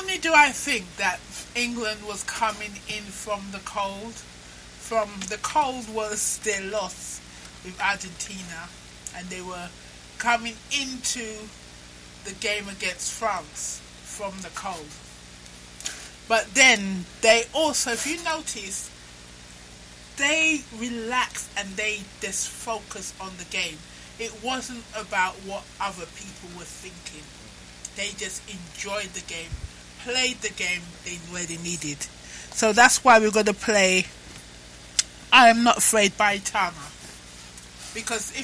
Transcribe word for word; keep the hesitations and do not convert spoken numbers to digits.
only do I think that England was coming in from the cold. From the cold was their loss with Argentina, and they were coming into the game against France from the cold. But then they also, if you notice, they relaxed and they just focused on the game. It wasn't about what other people were thinking. They just enjoyed the game, played the game they where they needed. So that's why we're going to play I Am Not Afraid by Tama. Because if